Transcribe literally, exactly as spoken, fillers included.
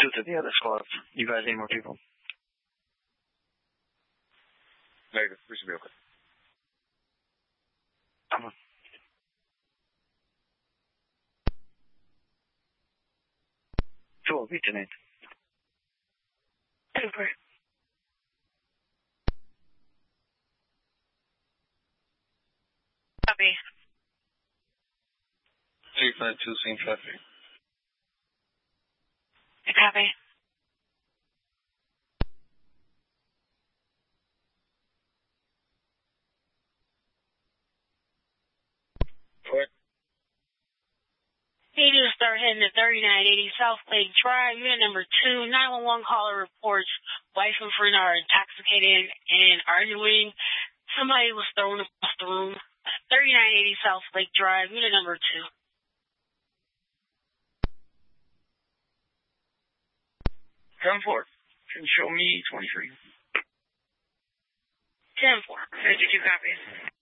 two to the other squads. You guys need more people. Negative. We should be okay. Come on. Two will be tonight. Over. Copy. three five two, same traffic. Copy. What? Need to start heading to thirty-nine eighty South Lake Drive. Unit number two, nine one one caller reports wife and friend are intoxicated and arguing. Somebody was thrown across the room. thirty-nine eighty South Lake Drive, unit number two. ten four. Can show me twenty-three. ten four. fifty-two copies.